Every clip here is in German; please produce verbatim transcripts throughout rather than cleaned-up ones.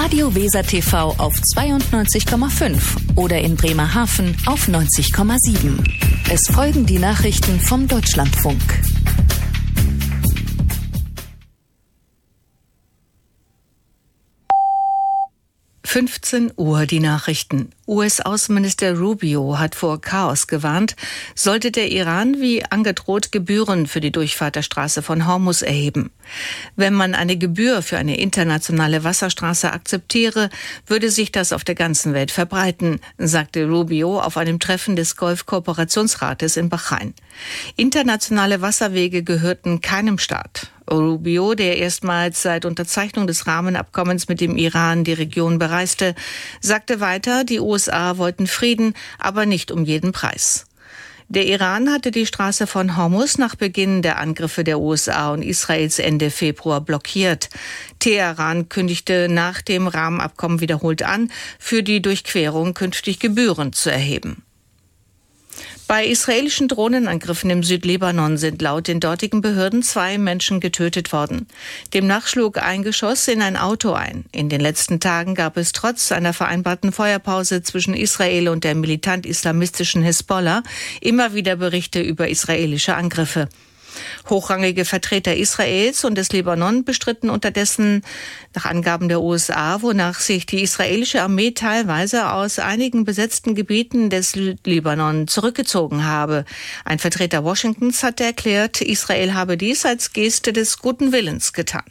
Radio Weser T V auf zweiundneunzig Komma fünf oder in Bremerhaven auf neunzig Komma sieben. Es folgen die Nachrichten vom Deutschlandfunk. fünfzehn Uhr die Nachrichten. U S-Außenminister Rubio hat vor Chaos gewarnt, sollte der Iran wie angedroht Gebühren für die Durchfahrt der Straße von Hormuz erheben. Wenn man eine Gebühr für eine internationale Wasserstraße akzeptiere, würde sich das auf der ganzen Welt verbreiten, sagte Rubio auf einem Treffen des Golf-Kooperationsrates in Bahrain. Internationale Wasserwege gehörten keinem Staat. Rubio, der erstmals seit Unterzeichnung des Rahmenabkommens mit dem Iran die Region bereiste, sagte weiter, die U S A wollten Frieden, aber nicht um jeden Preis. Der Iran hatte die Straße von Hormuz nach Beginn der Angriffe der U S A und Israels Ende Februar blockiert. Teheran kündigte nach dem Rahmenabkommen wiederholt an, für die Durchquerung künftig Gebühren zu erheben. Bei israelischen Drohnenangriffen im Südlibanon sind laut den dortigen Behörden zwei Menschen getötet worden. Demnach schlug ein Geschoss in ein Auto ein. In den letzten Tagen gab es trotz einer vereinbarten Feuerpause zwischen Israel und der militant-islamistischen Hisbollah immer wieder Berichte über israelische Angriffe. Hochrangige Vertreter Israels und des Libanon bestritten unterdessen nach Angaben der U S A, wonach sich die israelische Armee teilweise aus einigen besetzten Gebieten des Libanon zurückgezogen habe. Ein Vertreter Washingtons hatte erklärt, Israel habe dies als Geste des guten Willens getan.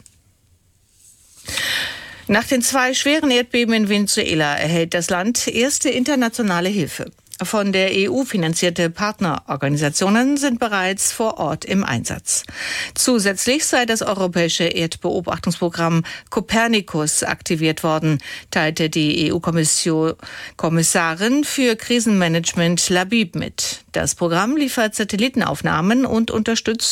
Nach den zwei schweren Erdbeben in Venezuela erhält das Land erste internationale Hilfe. Von der E U finanzierte Partnerorganisationen sind bereits vor Ort im Einsatz. Zusätzlich sei das europäische Erdbeobachtungsprogramm Copernicus aktiviert worden, teilte die E U-Kommissarin für Krisenmanagement Labib mit. Das Programm liefert Satellitenaufnahmen und unterstützt